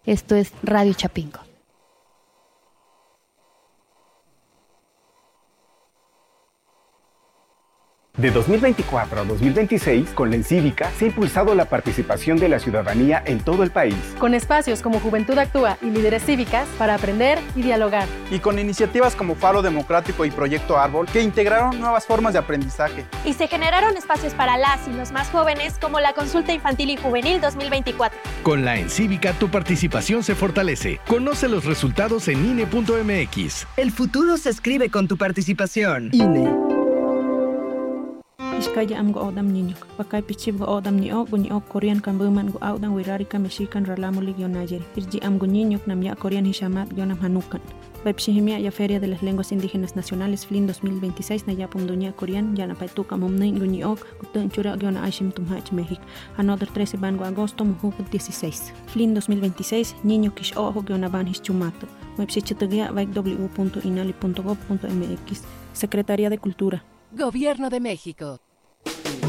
Esto es Radio Chapingo. De 2024 a 2026, con la Encívica se ha impulsado la participación de la ciudadanía en todo el país. Con espacios como Juventud Actúa y Líderes Cívicas para aprender y dialogar. Y con iniciativas como Faro Democrático y Proyecto Árbol que integraron nuevas formas de aprendizaje. Y se generaron espacios para las y los más jóvenes como la Consulta Infantil y Juvenil 2024. Con la Encívica tu participación se fortalece. Conoce los resultados en INE.mx. El futuro se escribe con tu participación. INE. Iskaya am go odam niñok. Pakai pichib go odam niok Korean kan buman go odam wirarika mexican ralamulig yonayer. Irji am go niñok nam ya Korean hishamat yonam hanukan. Pepshihimia ya Feria de las Lenguas Indígenas Nacionales FLIN 2026 na yapum dunia Korean ya na paituka momnin go niok kutun chura yona aishim tumhach México. Another 13 ban go agosto muhu 16. FLIN 2026 niño kish ojo yona ban hischumato. Website w.inali.gov.mx. Secretaría de Cultura. Gobierno de México.